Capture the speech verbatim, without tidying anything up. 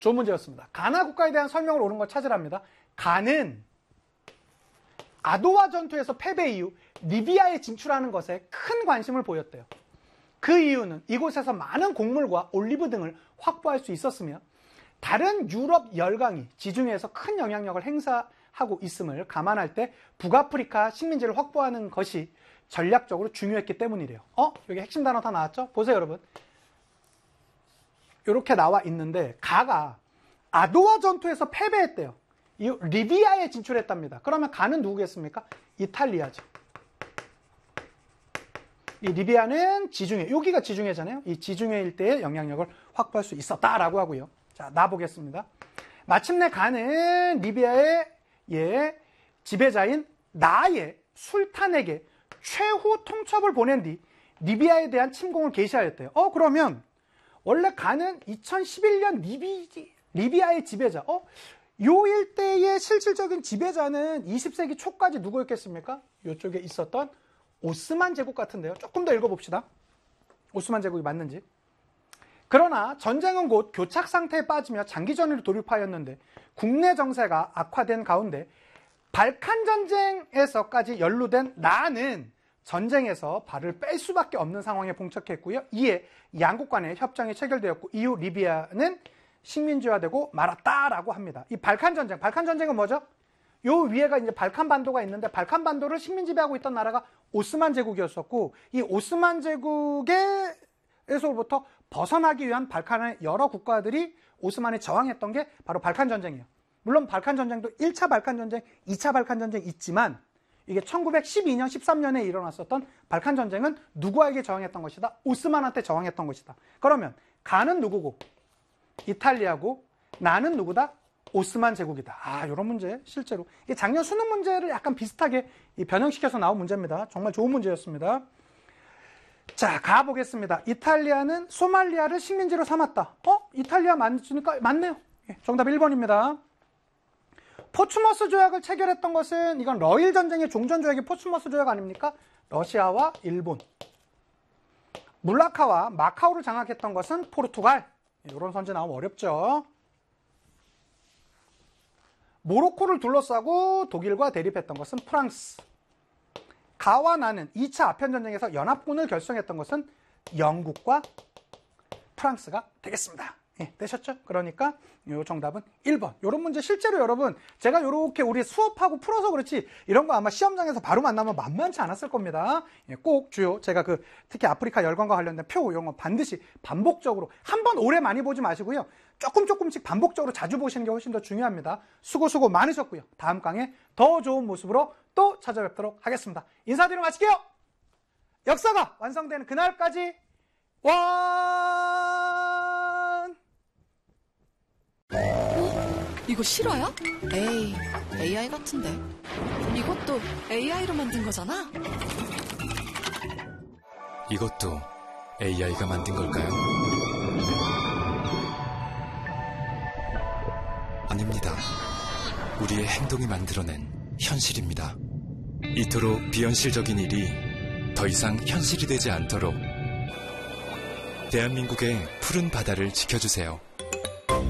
좋은 문제였습니다. 가나 국가에 대한 설명을 옳은 걸 찾으랍니다. 가는 아도와 전투에서 패배 이후 리비아에 진출하는 것에 큰 관심을 보였대요. 그 이유는 이곳에서 많은 곡물과 올리브 등을 확보할 수 있었으며 다른 유럽 열강이 지중해에서 큰 영향력을 행사하고 있음을 감안할 때 북아프리카 식민지를 확보하는 것이 전략적으로 중요했기 때문이래요. 어? 여기 핵심 단어 다 나왔죠? 보세요, 여러분. 이렇게 나와 있는데 가가 아도와 전투에서 패배했대요. 이 리비아에 진출했답니다. 그러면 가는 누구겠습니까? 이탈리아죠. 이 리비아는 지중해, 여기가 지중해잖아요. 이 지중해 일대의 영향력을 확보할 수 있었다라고 하고요. 자, 나 보겠습니다. 마침내 가는 리비아의 예, 지배자인 나의 술탄에게 최후 통첩을 보낸 뒤 리비아에 대한 침공을 개시하였대요. 어, 그러면 원래 가는 이천십일 년 리비, 리비아의 지배자, 어? 요 일대의 실질적인 지배자는 이십 세기 초까지 누구였겠습니까? 이쪽에 있었던 오스만 제국 같은데요. 조금 더 읽어봅시다. 오스만 제국이 맞는지. 그러나 전쟁은 곧 교착 상태에 빠지며 장기전으로 돌입하였는데 국내 정세가 악화된 가운데 발칸 전쟁에서까지 연루된 나는 전쟁에서 발을 뺄 수밖에 없는 상황에 봉착했고요. 이에 양국 간의 협정이 체결되었고 이후 리비아는 식민지화되고 말았다라고 합니다. 이 발칸 전쟁, 발칸 전쟁은 뭐죠? 요 위에가 이제 발칸 반도가 있는데 발칸 반도를 식민 지배하고 있던 나라가 오스만 제국이었었고 이 오스만 제국에서부터 벗어나기 위한 발칸의 여러 국가들이 오스만에 저항했던 게 바로 발칸 전쟁이에요. 물론 발칸 전쟁도 일 차 발칸 전쟁, 이 차 발칸 전쟁 있지만 이게 천구백십이 년, 십삼 년에 일어났었던 발칸 전쟁은 누구에게 저항했던 것이다? 오스만한테 저항했던 것이다. 그러면 가는 누구고? 이탈리아고 나는 누구다? 오스만 제국이다. 아, 이런 문제 실제로 이게 작년 수능 문제를 약간 비슷하게 변형시켜서 나온 문제입니다. 정말 좋은 문제였습니다. 자, 가보겠습니다. 이탈리아는 소말리아를 식민지로 삼았다. 어? 이탈리아 맞으니까 맞네요. 예, 정답 일 번입니다. 포츠머스 조약을 체결했던 것은 이건 러일 전쟁의 종전 조약이 포츠머스 조약 아닙니까? 러시아와 일본. 물라카와 마카오를 장악했던 것은 포르투갈. 이런 선지 나오면 어렵죠. 모로코를 둘러싸고 독일과 대립했던 것은 프랑스. 가와 나는 이 차 아편전쟁에서 연합군을 결성했던 것은 영국과 프랑스가 되겠습니다. 예, 되셨죠? 그러니까 요 정답은 일 번. 이런 문제 실제로 여러분 제가 이렇게 우리 수업하고 풀어서 그렇지 이런 거 아마 시험장에서 바로 만나면 만만치 않았을 겁니다. 예, 꼭 주요 제가 그 특히 아프리카 열강과 관련된 표 이런 거 반드시 반복적으로 한 번 오래 많이 보지 마시고요. 조금 조금씩 반복적으로 자주 보시는 게 훨씬 더 중요합니다. 수고 수고 많으셨고요. 다음 강에 더 좋은 모습으로 또 찾아뵙도록 하겠습니다. 인사드리고 마칠게요. 역사가 완성되는 그날까지 원. 어? 이거 실화야? 에이, 에이아이 같은데. 이것도 에이아이로 만든 거잖아? 이것도 에이아이가 만든 걸까요? 아닙니다. 우리의 행동이 만들어낸 현실입니다. 이토록 비현실적인 일이 더 이상 현실이 되지 않도록 대한민국의 푸른 바다를 지켜주세요.